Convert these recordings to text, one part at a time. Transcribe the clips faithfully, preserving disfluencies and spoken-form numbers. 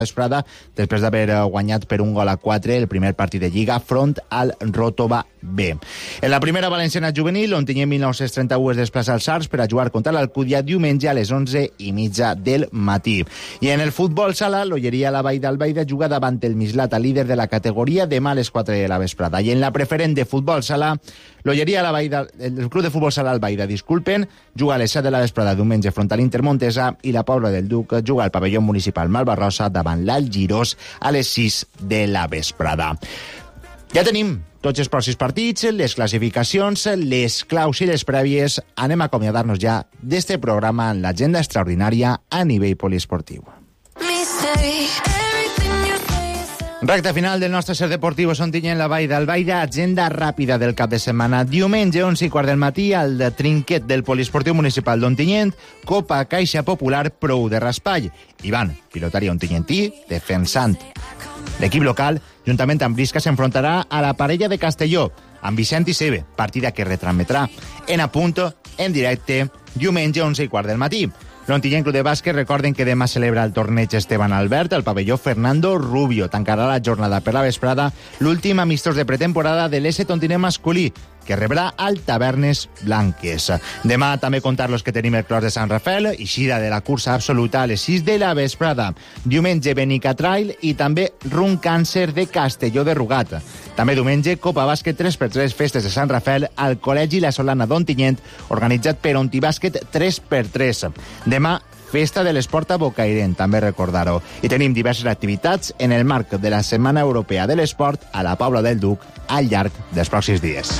vesprada, després d'haver guanyat per un gol a quatre el primer partit de Lliga front al Ròtova B. En la primera valenciana juvenil, Ontinyent mil nou-cents trenta-u es desplaça als Sars per a jugar contra l'Alcúdia diumenge a les onze i mitja del matí. I en el futbol sala, l'Olleria La Vall d'Albaida juga davant el Mislata, líder de la categoria, demà a les quatre de la vesprada. I en la preferent de futbol sala, l'Olleria La Vall de, el club de futbol sala Albaida, disculpen, juga a les set de la vesprada diumenge front a l'Inter Montesa i la Pobla del Duc juga al pavelló municipal Malvarrosa davant l'Algirós a les sis de la vesprada. Ja tenim tots els pròxims partits, les classificacions, les claus i les prèvies. Anem a acomiadar-nos ja d'este programa en l'agenda extraordinària a nivell poliesportiu. Recta final del nostre ser deportiu Ontinyent La Vall d'Albaida, agenda ràpida del cap de setmana. Diumenge, onze i quart del matí, al trinquet del poliesportiu municipal d'Ontinyent, Copa Caixa Popular Prou de Raspall. Ivan, pilotari ontinyentí, defensant l'equip local, juntament amb Brisca, s'enfrontarà a la parella de Castelló, amb Vicent i Sebe, partida que retransmetrà en a punt, en directe, diumenge, onze i quart del matí. L'Ontinyent Club de Bàsquet, recorden que demà celebra el torneig Esteban Albert, el pavelló Fernando Rubio. Tancarà la jornada per la vesprada l'últim amistós de pretemporada de l'S Ontinyent masculí, que rebrà al Tavernes Blanques. Demà també contar-los que tenim el Clos de Sant Rafael, eixida de la cursa absoluta a les sis de la vesprada. Diumenge, Benica Trail i també Run Càncer de Castelló de Rugat. També diumenge, Copa Bàsquet tres per tres Festes de Sant Rafael al Col·legi La Solana d'Ontinyent, organitzat per Ontibàsquet tres per tres. Demà, Festa de l'Esport a Bocairent, també recordar-ho. I tenim diverses activitats en el marc de la Setmana Europea de l'Esport a la Pobla del Duc al llarg dels pròxims dies.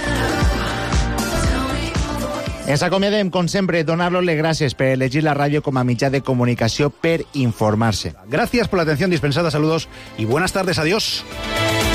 Ens acomiadem, com sempre, donar-los les gràcies per elegir la ràdio com a mitjà de comunicació per informar-se. Gracias por la atención dispensada, saludos y buenas tardes, adiós.